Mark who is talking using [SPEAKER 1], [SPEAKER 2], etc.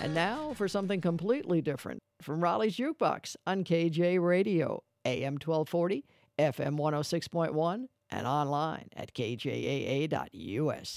[SPEAKER 1] And now for something completely different from Raleigh's Jukebox on KJ Radio, AM 1240, FM 106.1, and online at kjaa.us.